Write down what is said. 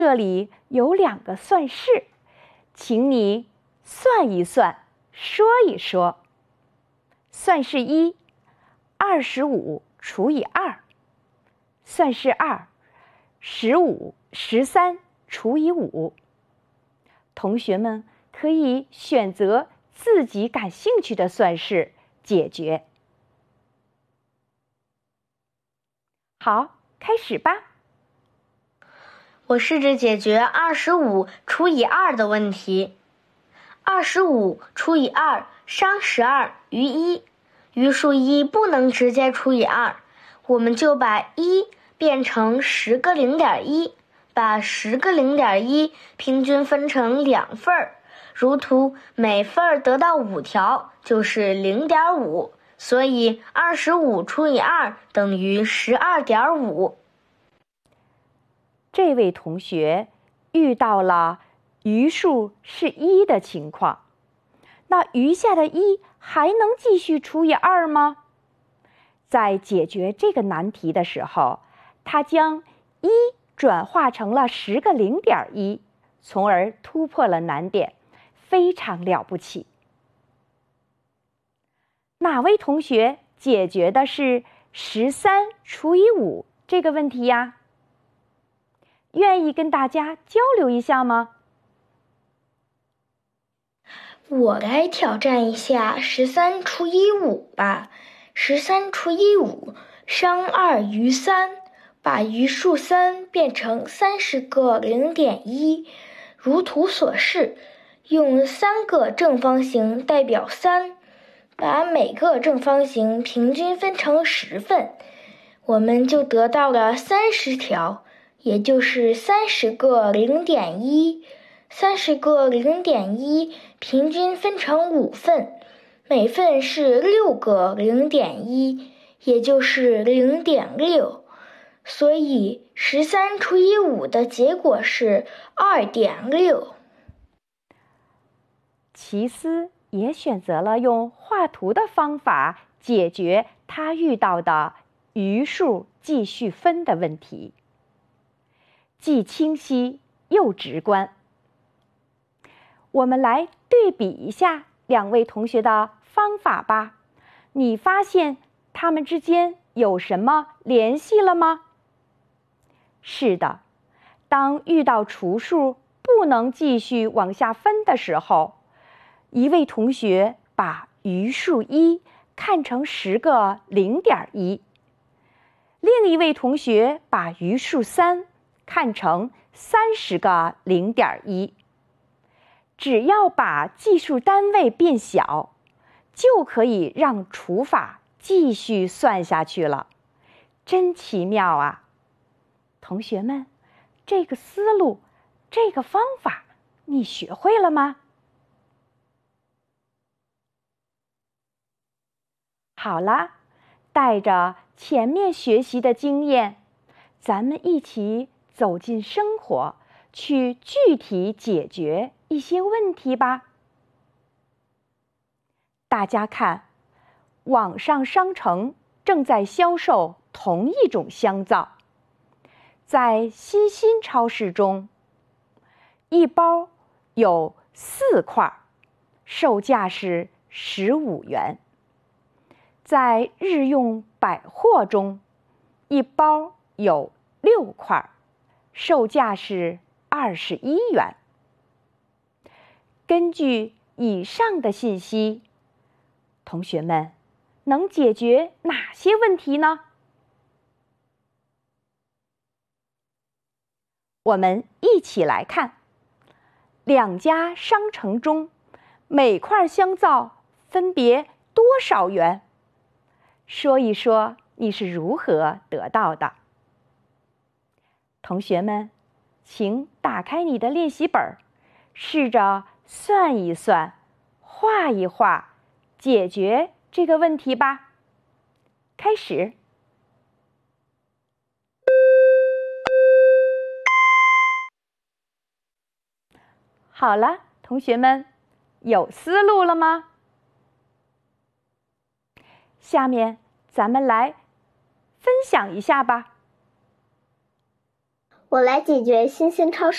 这里有2个算式，请你算一算，说一说。算式1 ，25除以2；算式2 ，15、13除以5。同学们可以选择自己感兴趣的算式解决。好，开始吧。 我试着解决25除以2的问题。25除以2商12余1，余数1不能直接除以2，我们就把1变成10个0.1，把10个0.1平均分成2份儿，如图每份得到5条，就是 0.5， 所以25除以2等于 12.5。 这位同学遇到了余数是1的情况，那余下的1还能继续除以2吗？在解决这个难题的时候，他将1转化成了10个0.1，从而突破了难点，非常了不起。哪位同学解决的是13除以5这个问题呀？愿意跟大家交流一下吗？ 我来挑战一下13除以5吧。13除以5商2余3，把余数3变成30个0.1，如图所示，用3个正方形代表3，把每个正方形平均分成10份，我们就得到了30条，也就是30个0.1。30个0.1平均分成5份，每份是6个0.1，也就是0.6。所以13除以5的结果是 2.6。 齐斯也选择了用画图的方法解决他遇到的余数继续分的问题，既清晰又直观。我们来对比一下2位同学的方法吧，你发现他们之间有什么联系了吗？是的，当遇到除数不能继续往下分的时候，一位同学把余数1看成10个0.1，另一位同学把余数3看成30个0.1。只要把计数单位变小，就可以让除法继续算下去了，真奇妙啊！同学们，这个思路，这个方法，你学会了吗？好啦，带着前面学习的经验，咱们一起走进生活，去具体解决一些问题吧。大家看，网上商城正在销售同一种香皂，在西心超市中，一包有4块，售价是15元。在日用百货中，一包有6块，售价是21元。根据以上的信息，同学们能解决哪些问题呢？我们一起来看，2家商城中每块香皂分别多少元？说一说你是如何得到的。同学们，请打开你的练习本，试着算一算，画一画，解决这个问题吧。开始。好了，同学们，有思路了吗？下面咱们来分享一下吧。 我来解决新兴超市